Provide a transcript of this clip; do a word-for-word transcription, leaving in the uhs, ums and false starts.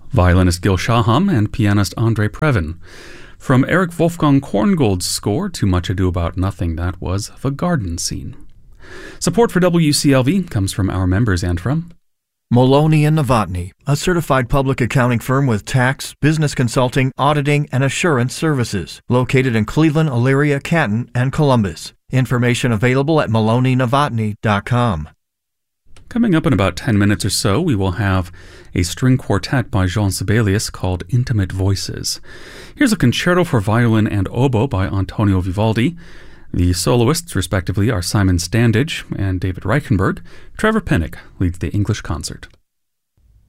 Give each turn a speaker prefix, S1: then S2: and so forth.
S1: violinist Gil Shaham and pianist Andre Previn. From Eric Wolfgang Korngold's score to Much Ado About Nothing, that was The Garden Scene. Support for W C L V comes from our members and from
S2: Maloney and Novotny, a certified public accounting firm with tax, business consulting, auditing, and assurance services, located in Cleveland, Elyria, Canton, and Columbus. Information available at maloney novotny dot com.
S1: Coming up in about ten minutes or so, we will have a string quartet by Jean Sibelius called Intimate Voices. Here's a concerto for violin and oboe by Antonio Vivaldi. The soloists, respectively, are Simon Standage and David Reichenberg. Trevor Pinnock leads the English concert.